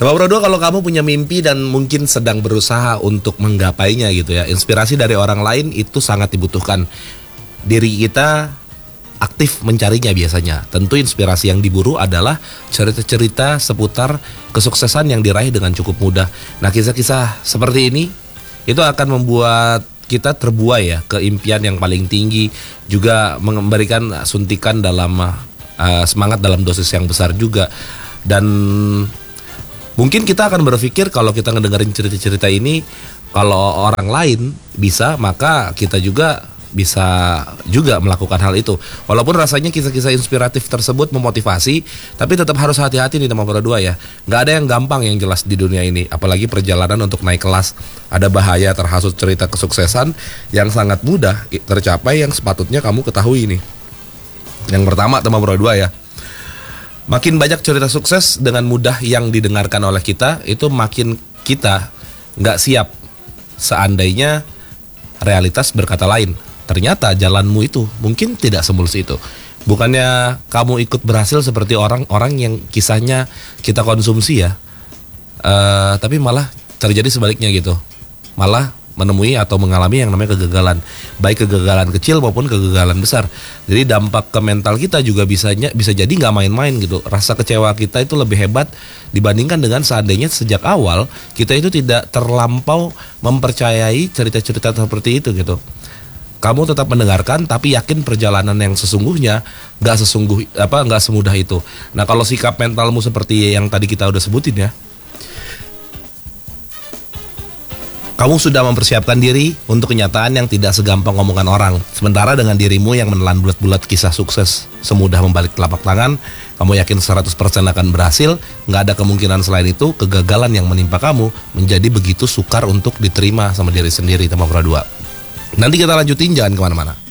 Tema Pro 2, kalau kamu punya mimpi dan mungkin sedang berusaha untuk menggapainya gitu ya, inspirasi dari orang lain itu sangat dibutuhkan. Diri kita aktif mencarinya biasanya. Tentu inspirasi yang diburu adalah cerita-cerita seputar kesuksesan yang diraih dengan cukup mudah. Nah, kisah-kisah seperti ini itu akan membuat kita terbuai ya ke impian yang paling tinggi, juga memberikan suntikan dalam semangat dalam dosis yang besar juga. Dan mungkin kita akan berpikir kalau kita ngedengerin cerita-cerita ini, kalau orang lain bisa, maka kita juga bisa juga melakukan hal itu. Walaupun rasanya kisah-kisah inspiratif tersebut memotivasi, tapi tetap harus hati-hati nih Tema Pro 2 ya. Nggak ada yang gampang yang jelas di dunia ini, apalagi perjalanan untuk naik kelas. Ada bahaya terhasut cerita kesuksesan yang sangat mudah tercapai yang sepatutnya kamu ketahui nih. Yang pertama Tema Pro 2 ya, makin banyak cerita sukses dengan mudah yang didengarkan oleh kita, itu makin kita nggak siap seandainya realitas berkata lain. Ternyata jalanmu itu mungkin tidak semulus itu. Bukannya kamu ikut berhasil seperti orang-orang yang kisahnya kita konsumsi ya, tapi malah terjadi sebaliknya gitu. Malah menemui atau mengalami yang namanya kegagalan, baik kegagalan kecil maupun kegagalan besar. Jadi dampak ke mental kita juga bisa jadi nggak main-main gitu. Rasa kecewa kita itu lebih hebat dibandingkan dengan seandainya sejak awal kita itu tidak terlampau mempercayai cerita-cerita seperti itu gitu. Kamu tetap mendengarkan, tapi yakin perjalanan yang sesungguhnya nggak semudah itu. Nah, kalau sikap mentalmu seperti yang tadi kita udah sebutin ya, kamu sudah mempersiapkan diri untuk kenyataan yang tidak segampang omongan orang. Sementara dengan dirimu yang menelan bulat-bulat kisah sukses semudah membalik telapak tangan, kamu yakin 100% akan berhasil. Nggak ada kemungkinan selain itu kegagalan yang menimpa kamu menjadi begitu sukar untuk diterima sama diri sendiri, Tema Pro 2. Nanti kita lanjutin, jangan kemana-mana.